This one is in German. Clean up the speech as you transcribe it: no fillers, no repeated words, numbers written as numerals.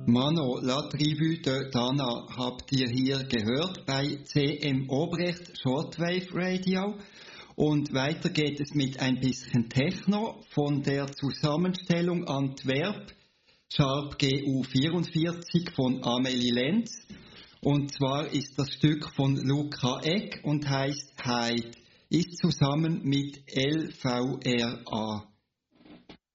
Mano, La Tribu de Dana habt ihr hier gehört bei CM Obrecht Shortwave Radio. Und weiter geht es mit ein bisschen Techno von der Zusammenstellung Antwerp, Sharp GU 44 von Amelie Lenz. Und zwar ist das Stück von Luca Eck und heißt Hyde, ist zusammen mit LVRA.